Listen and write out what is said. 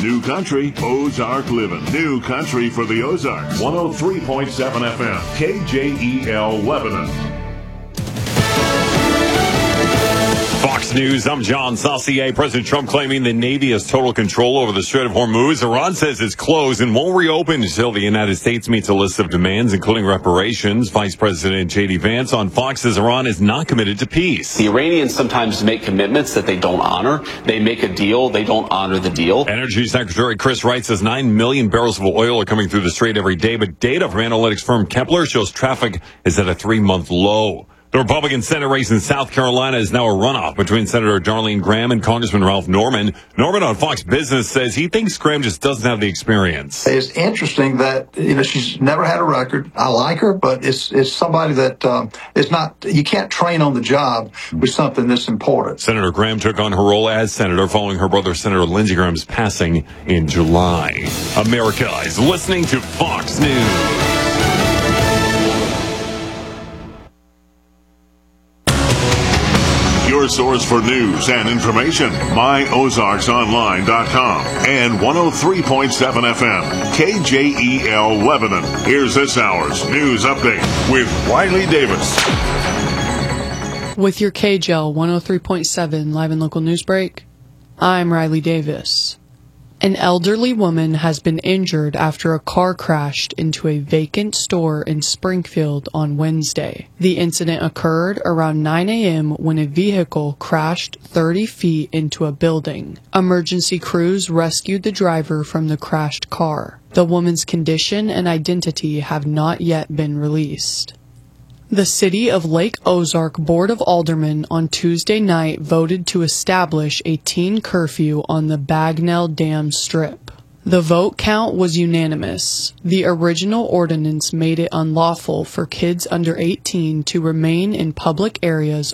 New Country, Ozark Living. New Country for the Ozarks. 103.7 FM, KJEL Lebanon. Fox News, I'm John Saucier. President Trump claiming the Navy has total control over the Strait of Hormuz. Iran says it's closed and won't reopen until the United States meets a list of demands, including reparations. Vice President J.D. Vance on Fox says Iran is not committed to peace. The Iranians sometimes make commitments that they don't honor. They make a deal, they don't honor the deal. Energy Secretary Chris Wright says 9 million barrels of oil are coming through the strait every day, but data from analytics firm Kepler shows traffic is at a 3-month low. The Republican Senate race in South Carolina is now a runoff between Senator Darlene Graham and Congressman Ralph Norman. Norman on Fox Business says he thinks Graham just doesn't have the experience. It's interesting that, she's never had a record. I like her, but it's somebody that is not, you can't train on the job with something this important. Senator Graham took on her role as senator following her brother Senator Lindsey Graham's passing in July. America is listening to Fox News. Your source for news and information, myozarksonline.com and 103.7 FM, KJEL Lebanon. Here's this hour's news update with Riley Davis. With your KJEL 103.7 live and local news break, I'm Riley Davis. An elderly woman has been injured after a car crashed into a vacant store in Springfield on Wednesday. The incident occurred around 9 a.m. when a vehicle crashed 30 feet into a building. Emergency crews rescued the driver from the crashed car. The woman's condition and identity have not yet been released. The City of Lake Ozark Board of Aldermen on Tuesday night voted to establish a teen curfew on the Bagnell Dam Strip. The vote count was unanimous. The original ordinance made it unlawful for kids under 18 to remain in public areas